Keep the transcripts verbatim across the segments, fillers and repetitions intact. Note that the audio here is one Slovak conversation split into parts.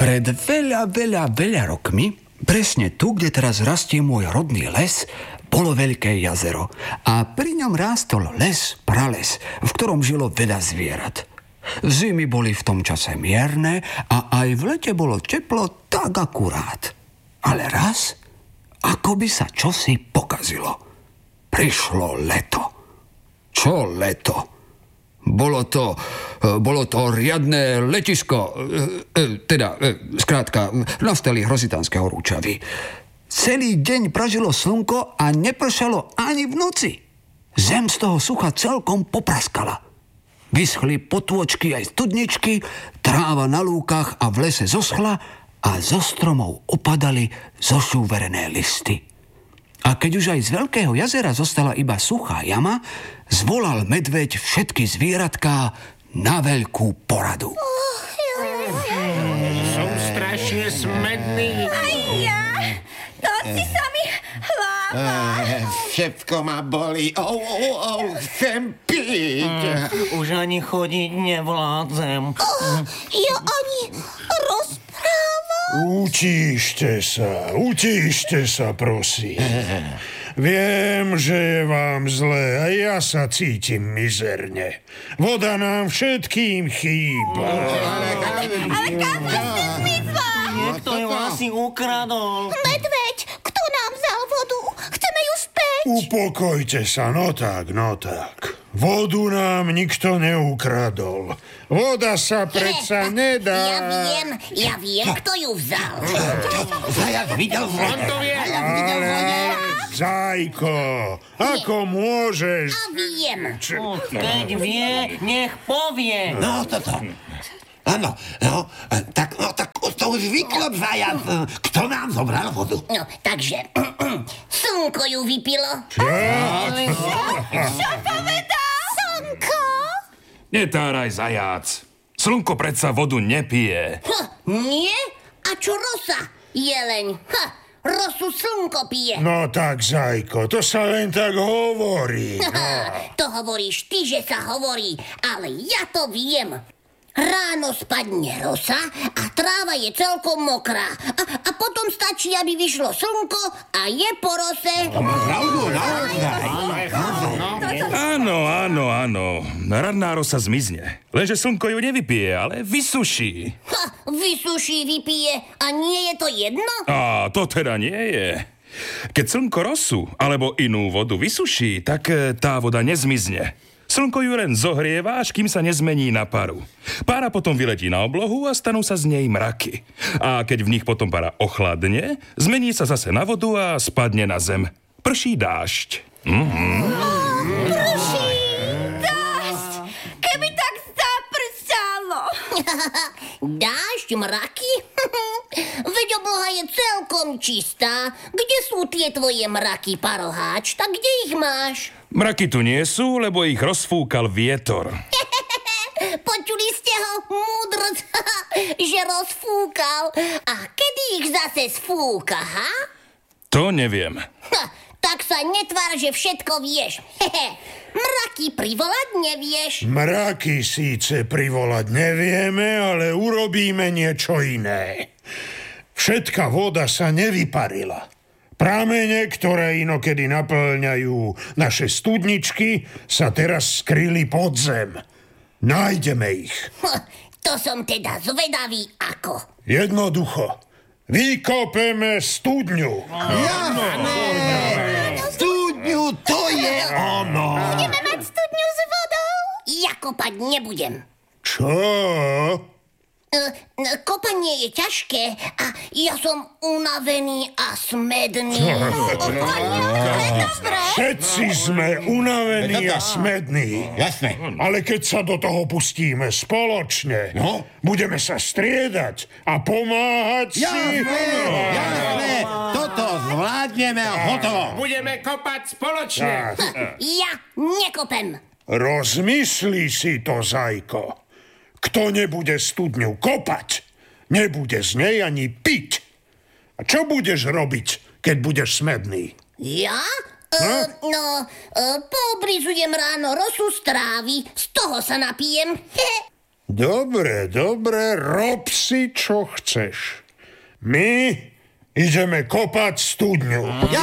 Pred veľa, veľa, veľa rokmi, presne tu, kde teraz rastie môj rodný les, bolo veľké jazero a pri ňom rástol les, prales, v ktorom žilo veľa zvierat. Zimy boli v tom čase mierne a aj v lete bolo teplo tak akurát. Ale raz, ako by sa čosi pokazilo. Prišlo leto. Čo leto? Bolo to, bolo to riadne letisko, teda, skrátka, nastali hrozitánske horúčavy. Celý deň pražilo slnko a nepršalo ani v noci. Zem z toho sucha celkom popraskala. Vyschli potôčky aj studničky, tráva na lúkach a v lese zoschla a zo stromov opadali zošúverené listy. A keď už aj z veľkého jazera zostala iba suchá jama, zvolal medveď všetky zvieratká na veľkú poradu. Som strašne smedný. Aj ja. Noci sa mi hlava. Všetko ma bolí. Oh, oh, oh, chcem piť. Už ani chodiť nevládzem. Oh, ja ani rozprávam. Utíšte sa, utíšte sa, prosím. Viem, že je vám zle a ja sa cítim mizerne. Voda nám všetkým chýba. Ale kam ste zmizla? Niekto ju asi ukradol. Medveď, kto nám vzal vodu? Chceme ju späť. Upokojte sa, no tak, no tak. Vodu nám nikto neukradol. Voda sa predsa nedá. Ja viem, ja viem, kto ju vzal. Zajac videl v On to vie. Ale, Zajko, ako môžeš? A viem. Keď vie, nech povie. No, toto. Áno, no, tak, no, tak to už vyklop, Zajac. Kto nám zobral vodu? No, takže slnko ju vypilo. Čo? Čo povedal? Slnko? Netáraj, Zajac. Slnko predsa vodu nepije. Ha, nie? A čo rosa? Jeleň. Ha, rosu slnko pije. No tak, Zajko, to sa len tak hovorí. No. To hovoríš ty, že sa hovorí, ale ja to viem. Ráno spadne rosa a tráva je celkom mokrá. A, a potom stačí, aby vyšlo slnko a je po rose. Pravdu, naozaj. Áno, áno, áno. Radná rosa zmizne. Lenže slnko ju nevypije, ale vysuší. Ha, vysuší, vypije a nie je to jedno? A to teda nie je. Keď slnko rosu alebo inú vodu vysuší, tak e, tá voda nezmizne. Slnko ju len zohrieva, až kým sa nezmení na paru. Pára potom vyletí na oblohu a stanú sa z nej mraky. A keď v nich potom para ochladne, zmení sa zase na vodu a spadne na zem. Prší dážď. Mhm. Prší dážď, keby tak zapršalo. Dážď, mraky? Veď obloha je celkom čistá. Kde sú tie tvoje mraky, paroháč? Tak kde ich máš? Mraky tu nie sú, lebo ich rozfúkal vietor. Počuli ste ho, múdrc, že rozfúkal. A kedy ich zase sfúka, ha? To neviem. Ha, tak sa netvár, že všetko vieš. Hehe, mraky privolať nevieš. Mraky síce privolať nevieme, ale urobíme niečo iné. Všetka voda sa nevyparila. Pramene, ktoré inokedy naplňajú naše studničky, sa teraz skryli pod zem. Nájdeme ich. Ha, to som teda zvedavý ako. Jednoducho. Vykopeme studňu. Jasné! Studňu, to je ono. Budeme mať studňu s vodou? Ja kopať nebudem. Čo? Uh, kopanie je ťažké a ja som unavený a smedný. Všetci sme unavení a smední. Jasné. Ale keď sa do toho pustíme spoločne, No? budeme sa striedať a pomáhať si. Jasné, jasné. Toto zvládneme a hotovo. Budeme kopať spoločne. Tak. Ja nekopem. Rozmyslí si to, Zajko. Kto nebude studňu kopať, nebude z nej ani piť. A čo budeš robiť, keď budeš smedný? Ja? Uh, no, uh, poobrizujem ráno rosu z trávy, z toho sa napijem. Dobre, dobre, rob si, čo chceš. My ideme kopať studňu. Ja!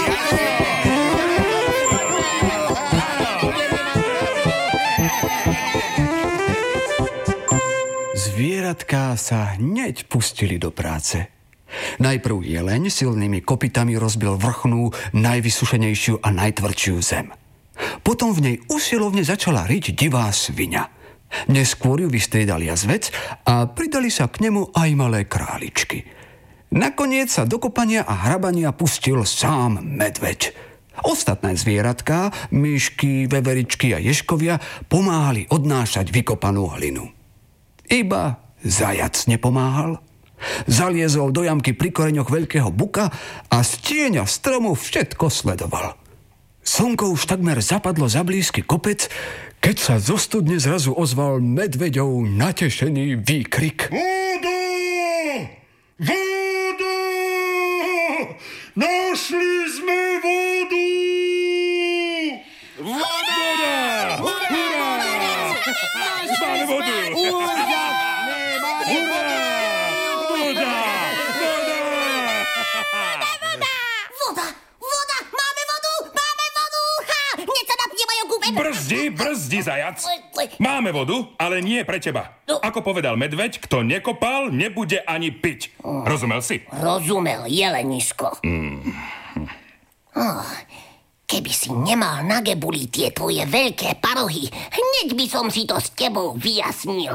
Zvieratká sa hneď pustili do práce. Najprv jeleň silnými kopytami rozbil vrchnú, najvysušenejšiu a najtvrdšiu zem. Potom v nej usilovne začala ryť divá sviňa. Neskôr ju vystriedal jazvec a pridali sa k nemu aj malé králičky. Nakoniec sa do kopania a hrabania pustil sám medveď. Ostatné zvieratká, myšky, veveričky a ježkovia pomáhali odnášať vykopanú hlinu. Iba zajac nepomáhal. Zaliezol do jamky pri koreňoch veľkého buka a z tieňa stromu všetko sledoval. Slnko už takmer zapadlo za blízky kopec, keď sa zo studne zrazu ozval medveďov natešený výkrik. Vodu! Vodu! Našli sme vodu! Voda! Hurá! Máme vodu! Hurá! Voda! Voda, voda, máme vodu, máme vodu! Ha! Hneď sa napijeme, jo kúpem! Brzdi, brzdi, zajac. Máme vodu, ale nie pre teba. Ako povedal medveď, kto nekopal, nebude ani piť. Rozumel si? Rozumel, jelenisko. Mm. Oh, keby si nemal na gebuli tie tvoje veľké parohy, hneď by som si to s tebou vyjasnil.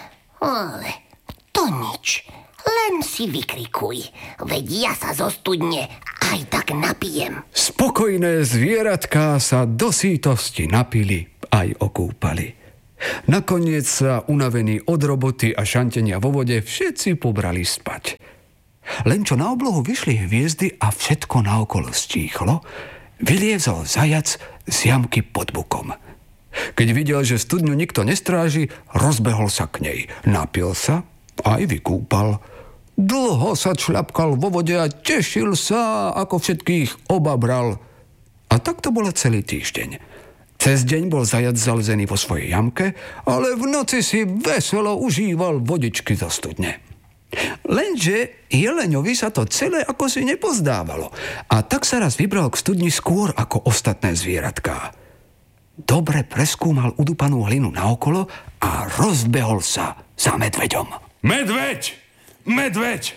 Ale to nič. Len si vykrikuj, veď ja sa zo studne aj tak napijem. Spokojné zvieratká sa do sítosti napili aj okúpali. Nakoniec sa, unavení od roboty a šantenia vo vode, všetci pobrali spať. Len čo na oblohu vyšli hviezdy a všetko naokolo stíchlo, vyliezol zajac z jamky pod bukom. Keď videl, že studňu nikto nestráži, rozbehol sa k nej. Napil sa a aj vykúpal. Dlho sa čľapkal vo vode a tešil sa, ako všetkých obabral. A tak to bolo celý týždeň. Cez deň bol zajac zalezený vo svojej jamke, ale v noci si veselo užíval vodičky zo studne. Lenže jeleňovi sa to celé ako si nepozdávalo a tak sa raz vybral k studni skôr ako ostatné zvieratká. Dobre preskúmal udupanú hlinu naokolo a rozbehol sa za medveďom. Medveď! Medveď!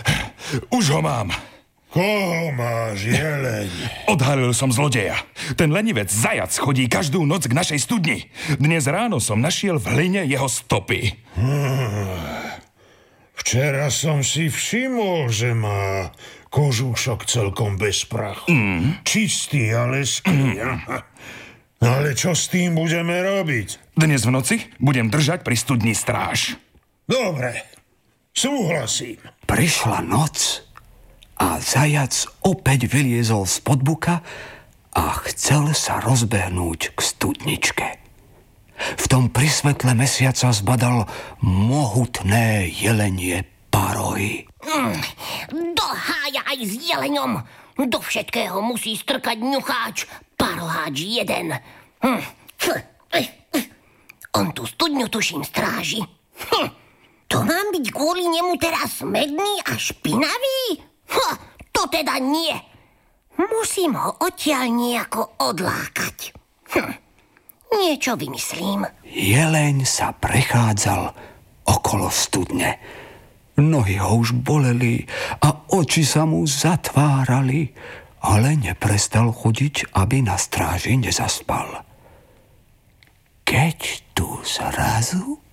Už ho mám. Koho máš, jeleň? Odhalil som zlodeja. Ten lenivec zajac chodí každú noc k našej studni. Dnes ráno som našiel v hline jeho stopy. Hmm. Včera som si všimol, že má kožúšok celkom bez prachu. Mm. Čistý a leský. Mm. Ale čo s tým budeme robiť? Dnes v noci budem držať pri studni stráž. Dobre, súhlasím. Prišla noc a zajac opäť vyliezol z podbuka a chcel sa rozbehnúť k studničke. V tom prisvetle mesiaca zbadal mohutné jelenie parohy. Mm, do hája aj s jeleňom. Do všetkého musí strkať ňucháč, paroháč jeden. Hm. On tu studňu tuším stráži. Hm. To mám byť kvôli nemu teraz smedný a špinavý? Ha, to teda nie. Musím ho odtiaľ nejako odlákať. Hm. Niečo vymyslím. Jeleň sa prechádzal okolo studne. Nohy ho už boleli a oči sa mu zatvárali, ale neprestal chodiť, aby na stráži nezaspal. Keď tu zrazu